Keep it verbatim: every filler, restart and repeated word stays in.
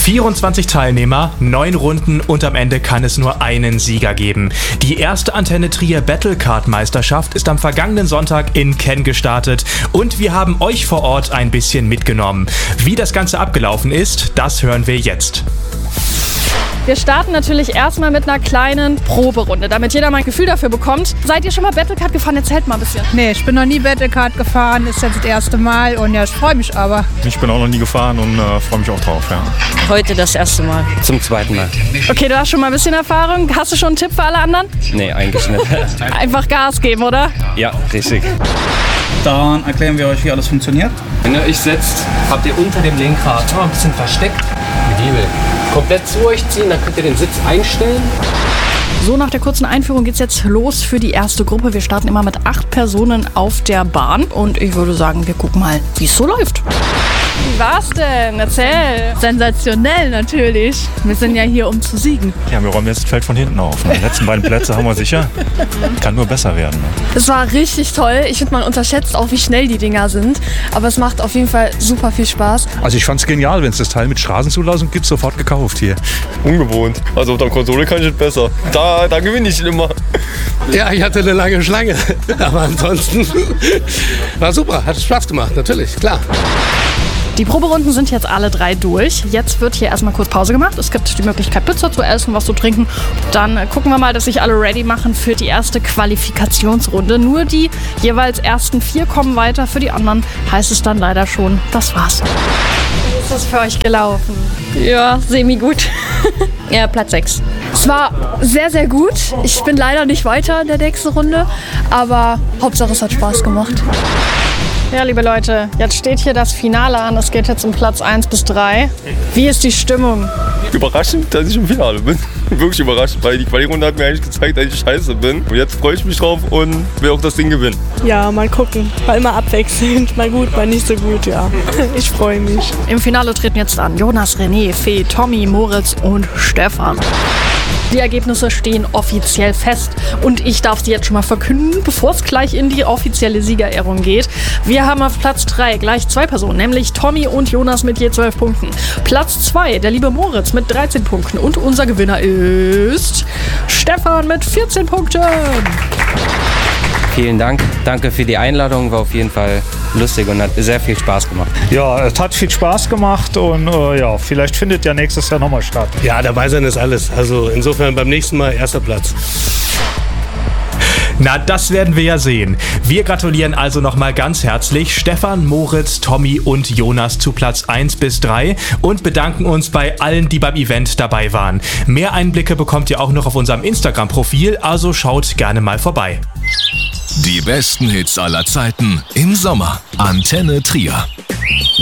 vierundzwanzig Teilnehmer, neun Runden und am Ende kann es nur einen Sieger geben. Die erste Antenne Trier Battlecard-Meisterschaft ist am vergangenen Sonntag in Kenn gestartet und wir haben euch vor Ort ein bisschen mitgenommen. Wie das Ganze abgelaufen ist, das hören wir jetzt. Wir starten natürlich erstmal mit einer kleinen Proberunde, damit jeder mal ein Gefühl dafür bekommt. Seid ihr schon mal Battlecard gefahren? Erzählt mal ein bisschen. Nee, ich bin noch nie Battlecard gefahren, ist jetzt das erste Mal und ja, ich freue mich aber. Ich bin auch noch nie gefahren und äh, freue mich auch drauf, ja. Heute das erste Mal. Zum zweiten Mal. Okay, du hast schon mal ein bisschen Erfahrung. Hast du schon einen Tipp für alle anderen? Nee, eigentlich nicht. Einfach Gas geben, oder? Ja, richtig. Dann erklären wir euch, wie alles funktioniert. Wenn ihr euch setzt, habt ihr unter dem Lenkrad immer ein bisschen versteckt die Hebel. Komplett zu euch ziehen, dann könnt ihr den Sitz einstellen. So, nach der kurzen Einführung geht's jetzt los für die erste Gruppe. Wir starten immer mit acht Personen auf der Bahn und ich würde sagen, wir gucken mal, wie es so läuft. Wie war's denn? Erzähl. Sensationell natürlich. Wir sind ja hier, um zu siegen. Ja, wir räumen jetzt das Feld von hinten auf. Die letzten beiden Plätze haben wir sicher. Kann nur besser werden. Ne? Es war richtig toll. Ich finde, man unterschätzt auch, wie schnell die Dinger sind. Aber es macht auf jeden Fall super viel Spaß. Also ich fand's genial, wenn es das Teil mit Straßenzulassung gibt, sofort gekauft hier. Ungewohnt. Also auf der Konsole kann ich es besser. Da, da gewinne ich immer. Ja, ich hatte eine lange Schlange. Aber ansonsten war super. Hat Spaß gemacht, natürlich, klar. Die Proberunden sind jetzt alle drei durch. Jetzt wird hier erstmal kurz Pause gemacht. Es gibt die Möglichkeit, Pizza zu essen, was zu trinken. Dann gucken wir mal, dass sich alle ready machen für die erste Qualifikationsrunde. Nur die jeweils ersten vier kommen weiter. Für die anderen heißt es dann leider schon, das war's. Wie ist das für euch gelaufen? Ja, semi-gut. Ja, Platz sechs. Es war sehr, sehr gut. Ich bin leider nicht weiter in der nächsten Runde. Aber Hauptsache, es hat Spaß gemacht. Ja, liebe Leute, jetzt steht hier das Finale an. Es geht jetzt um Platz eins bis drei. Wie ist die Stimmung? Überraschend, dass ich im Finale bin. Wirklich überraschend, weil die Quali-Runde hat mir eigentlich gezeigt, dass ich scheiße bin. Und jetzt freue ich mich drauf und will auch das Ding gewinnen. Ja, mal gucken. War immer abwechselnd. Mal gut, mal nicht so gut, ja. Ich freue mich. Im Finale treten jetzt an Jonas, René, Fee, Tommy, Moritz und Stefan. Die Ergebnisse stehen offiziell fest und ich darf sie jetzt schon mal verkünden, bevor es gleich in die offizielle Siegerehrung geht. Wir haben auf Platz drei gleich zwei Personen, nämlich Tommy und Jonas mit je zwölf Punkten. Platz zwei, der liebe Moritz mit dreizehn Punkten und unser Gewinner ist Stefan mit vierzehn Punkten. Vielen Dank. Danke für die Einladung. War auf jeden Fall lustig und hat sehr viel Spaß gemacht. Ja, es hat viel Spaß gemacht und äh, ja, vielleicht findet ja nächstes Jahr nochmal statt. Ja, dabei sein ist alles. Also insofern beim nächsten Mal erster Platz. Na, das werden wir ja sehen. Wir gratulieren also nochmal ganz herzlich Stefan, Moritz, Tommy und Jonas zu Platz eins bis drei und bedanken uns bei allen, die beim Event dabei waren. Mehr Einblicke bekommt ihr auch noch auf unserem Instagram-Profil, also schaut gerne mal vorbei. Die besten Hits aller Zeiten im Sommer. Antenne Trier.